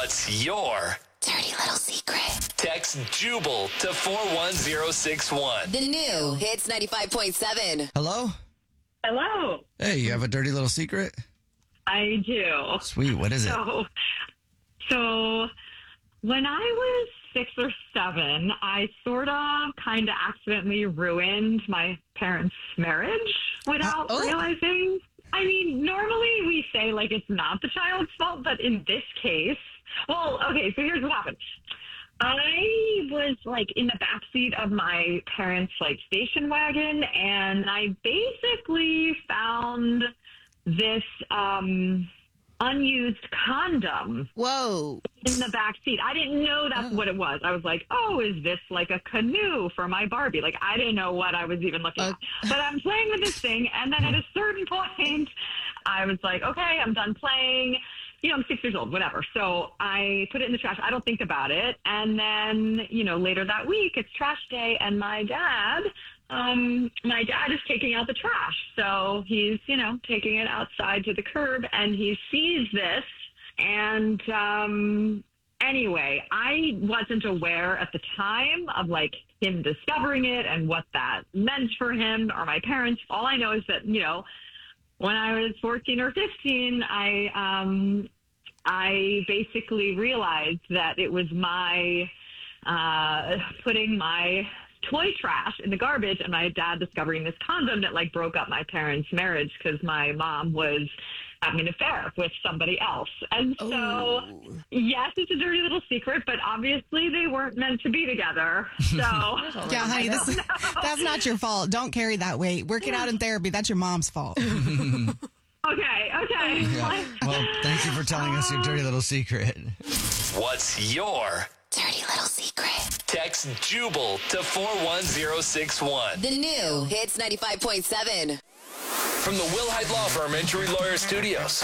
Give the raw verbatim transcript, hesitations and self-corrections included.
What's your dirty little secret? text Jubal to four one zero six one. The new Hits ninety-five point seven. Hello? Hello. Hey, you have a dirty little secret? I do. Sweet, what is it? So, so when I was six or seven, I sort of kind of accidentally ruined my parents' marriage without Uh, oh. realizing. I mean, normally we say like it's not the child's fault, but in this case, well, okay, so here's what happened. I was like in the backseat of my parents' like station wagon, and I basically found this um, unused condom Whoa. in the back seat. I didn't know that's what it was. I was like, oh, is this like a canoe for my Barbie? Like, I didn't know what I was even looking at. But I'm playing with this thing, and then at a certain point, I was like, okay, I'm done playing. You know, I'm six years old, whatever. So I put it in the trash. I don't think about it. And then, you know, later that week, it's trash day, and my dad, um, my dad is taking out the trash. So he's, you know, taking it outside to the curb, and he sees this. And um, anyway, I wasn't aware at the time of like him discovering it and what that meant for him or my parents. All I know is that, you know, when I was fourteen or fifteen, I um, I basically realized that it was my uh, putting my toy trash in the garbage and my dad discovering this condom that like broke up my parents' marriage because my mom was having an affair with somebody else. And so, Oh. yes, it's a dirty little secret, but obviously they weren't meant to be together. So, Yeah, honey, this is, that's not your fault. Don't carry that weight. Work it out in therapy. That's your mom's fault. okay, okay. Yeah. Well, thank you for telling us your dirty little secret. What's your Dirty little secret. text Jubal to four one zero six one. The new Hits ninety-five point seven. From the Will Hyde Law Firm, Injury Lawyer Studios.